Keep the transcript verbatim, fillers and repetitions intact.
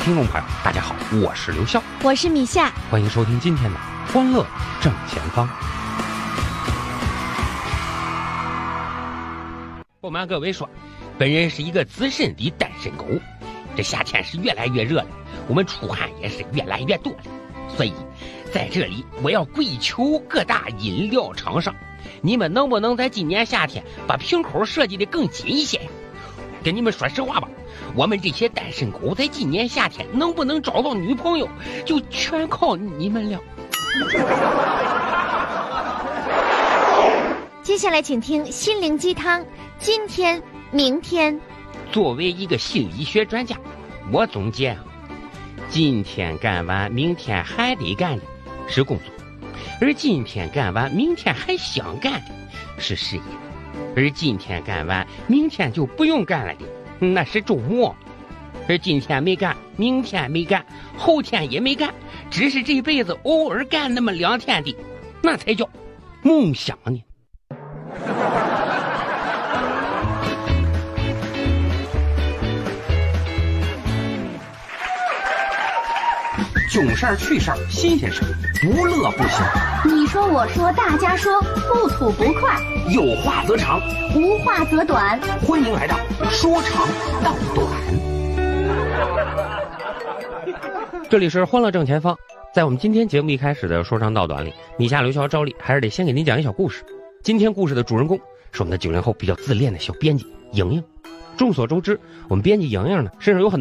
听众朋友，大家好，我是刘笑， 我是米夏， 欢迎收听今天的《欢乐正前方》。不瞒各位说，本人是一个资深的单身狗。这夏天是越来越热了，我们出汗也是越来越多了，所以在这里我要跪求各大饮料厂商，你们能不能在今年夏天把瓶口设计的更紧一些呀？跟你们说实话吧，我们这些单身狗在今年夏天能不能找到女朋友，就全靠你们了。 接下来请听心灵鸡汤，今天明天。 作为一个心理学专家，我总结啊，今天干完明天还得干的是工作，而今天干完明天还想干的是事业，而今天干完明天就不用干了的那是周末，而今天没干明天没干后天也没干，只是这辈子偶尔干那么两天的那才叫梦想呢。囧事儿趣事儿新鲜事儿，不乐不行。 你说我说大家说，不吐不快， 有话则长， 无话则短。 欢迎来到说长道短。这里是欢乐正前方，在我们今天节目一开始的说长道短里，米夏、刘潇、赵丽还是得先给您讲一小故事。今天故事的主人公是我们的九零后比较自恋的小编辑莹莹。众所周知，我们编辑莹莹呢身上有很